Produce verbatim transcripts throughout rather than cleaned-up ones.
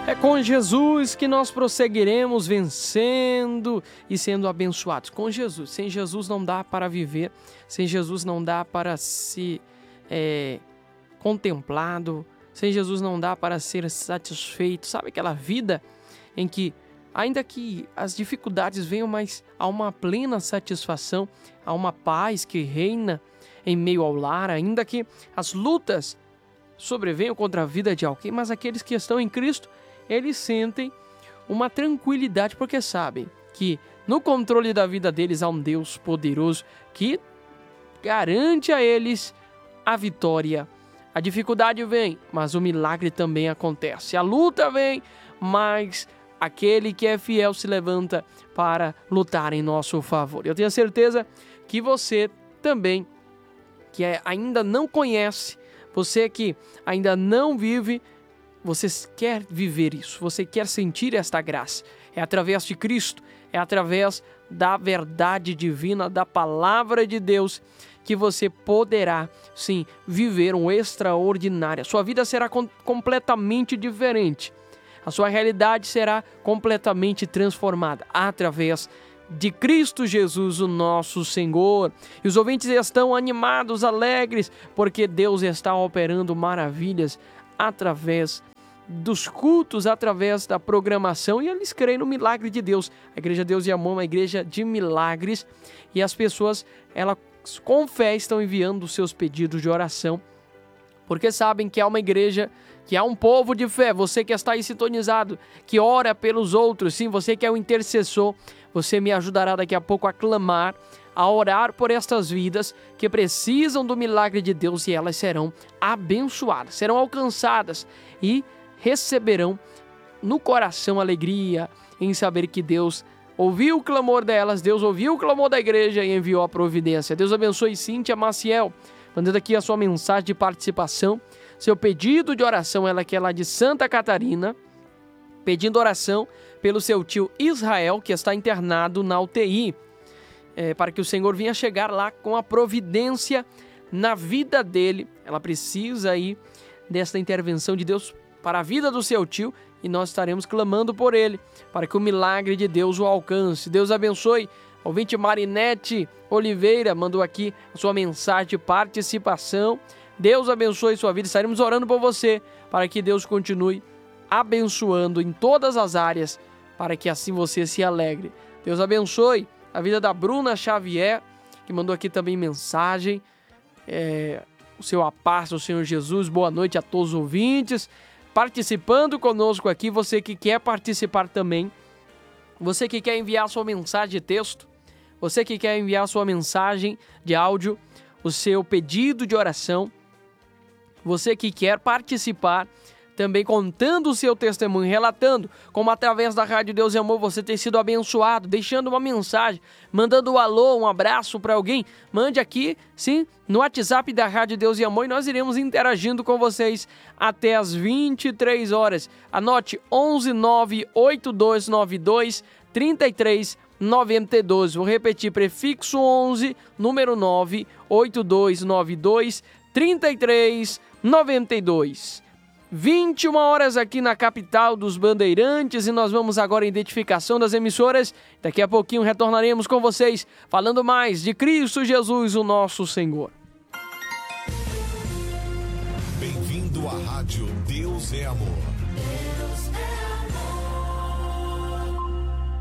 É com Jesus que nós prosseguiremos vencendo e sendo abençoados. Com Jesus. Sem Jesus não dá para viver. Sem Jesus não dá para ser é, contemplado. Sem Jesus não dá para ser satisfeito. Sabe aquela vida em que, ainda que as dificuldades venham, mas há uma plena satisfação, há uma paz que reina em meio ao lar, ainda que as lutas sobrevenham contra a vida de alguém, mas aqueles que estão em Cristo, eles sentem uma tranquilidade, porque sabem que no controle da vida deles há um Deus poderoso que garante a eles a vitória. A dificuldade vem, mas o milagre também acontece. A luta vem, mas aquele que é fiel se levanta para lutar em nosso favor. Eu tenho certeza que você também, que ainda não conhece, você que ainda não vive, você quer viver isso, você quer sentir esta graça. É através de Cristo, é através da verdade divina, da palavra de Deus, que você poderá, sim, viver um extraordinário. A sua vida será com- completamente diferente. A sua realidade será completamente transformada através de Cristo Jesus, o nosso Senhor. E os ouvintes estão animados, alegres, porque Deus está operando maravilhas através dos cultos, através da programação, e eles creem no milagre de Deus. A Igreja Deus e Amor é uma igreja de milagres, e as pessoas, elas com fé estão enviando os seus pedidos de oração, porque sabem que há uma igreja, que há um povo de fé. Você que está aí sintonizado, que ora pelos outros, sim, você que é o intercessor, você me ajudará daqui a pouco a clamar, a orar por estas vidas que precisam do milagre de Deus, e elas serão abençoadas, serão alcançadas e receberão no coração alegria em saber que Deus ouviu o clamor delas, Deus ouviu o clamor da igreja e enviou a providência. Deus abençoe Cíntia Maciel, mandando aqui a sua mensagem de participação, seu pedido de oração, ela que é lá de Santa Catarina, pedindo oração pelo seu tio Israel, que está internado na U T I, é, para que o Senhor venha chegar lá com a providência na vida dele. Ela precisa aí desta intervenção de Deus para a vida do seu tio, e nós estaremos clamando por ele, para que o milagre de Deus o alcance. Deus abençoe. Ouvinte Marinete Oliveira mandou aqui a sua mensagem de participação. Deus abençoe sua vida. Estaremos orando por você, para que Deus continue abençoando em todas as áreas, para que assim você se alegre. Deus abençoe a vida da Bruna Xavier, que mandou aqui também mensagem. É, o seu a paz do Senhor Jesus. Boa noite a todos os ouvintes participando conosco aqui. Você que quer participar também, você que quer enviar sua mensagem de texto, você que quer enviar sua mensagem de áudio, o seu pedido de oração, você que quer participar também contando o seu testemunho, relatando como através da Rádio Deus e Amor você tem sido abençoado, deixando uma mensagem, mandando um alô, um abraço para alguém, mande aqui, sim, no WhatsApp da Rádio Deus e Amor, e nós iremos interagindo com vocês até as vinte e três horas. Anote onze nove oito dois nove dois três três nove dois. Vou repetir, prefixo onze, número nove oito dois nove dois três três nove dois. vinte e uma horas aqui na capital dos Bandeirantes, e nós vamos agora à identificação das emissoras. Daqui a pouquinho retornaremos com vocês falando mais de Cristo Jesus, o nosso Senhor. Bem-vindo à Rádio Deus é Amor. Deus é amor.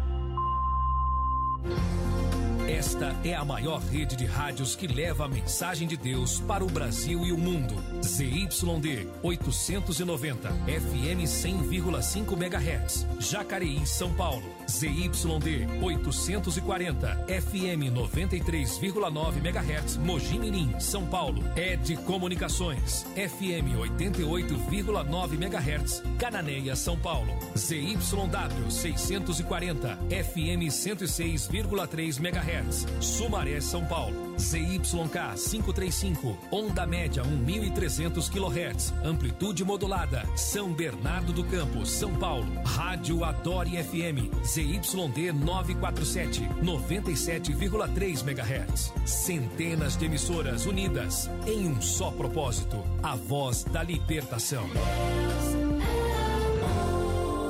Esta é a maior rede de rádios que leva a mensagem de Deus para o Brasil e o mundo. Z Y D oitocentos e noventa, F M cem vírgula cinco megahertz, Jacareí, São Paulo. Z Y D oitocentos e quarenta, F M noventa e três vírgula nove megahertz, Mogi Mirim, São Paulo. Ed Comunicações, F M oitenta e oito vírgula nove megahertz, Cananéia, São Paulo. Z Y W seiscentos e quarenta, F M cento e seis vírgula três megahertz, Sumaré, São Paulo. Z Y K quinhentos e trinta e cinco, onda média mil e trezentos quilohertz, amplitude modulada, São Bernardo do Campo, São Paulo. Rádio Adore F M, Z Y D novecentos e quarenta e sete, noventa e sete vírgula três megahertz. Centenas de emissoras unidas em um só propósito, a voz da libertação.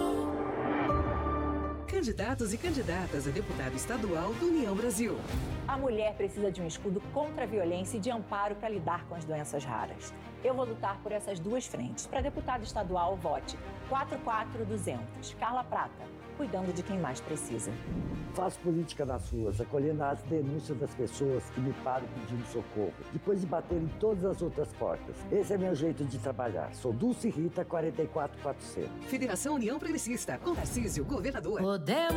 Candidatos e candidatas a deputado estadual do União Brasil. A mulher precisa de um escudo contra a violência e de amparo para lidar com as doenças raras. Eu vou lutar por essas duas frentes. Para deputado estadual, vote quatro quatro duzentos. Carla Prata, cuidando de quem mais precisa. Faço política nas ruas, acolhendo as denúncias das pessoas que me param pedindo socorro, depois de bater em todas as outras portas. Esse é meu jeito de trabalhar. Sou Dulce Rita, quarenta e quatro quatrocentos. Federação União Progressista, com Tarcísio, governador. Podemos